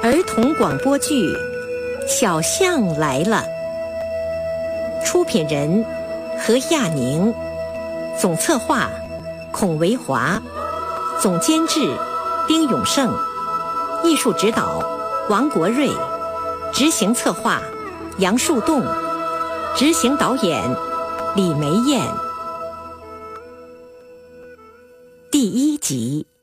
儿童广播剧《小象来了》，出品人何亚宁，总策划孔维华，总监制丁永胜，艺术指导王国瑞，执行策划杨树栋，执行导演李梅燕。第1集。